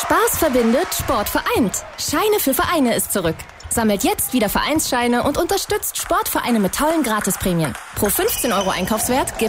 Spaß verbindet, Sport vereint. Scheine für Vereine ist zurück. Sammelt jetzt wieder Vereinsscheine und unterstützt Sportvereine mit tollen Gratisprämien. Pro 15 € Einkaufswert gibt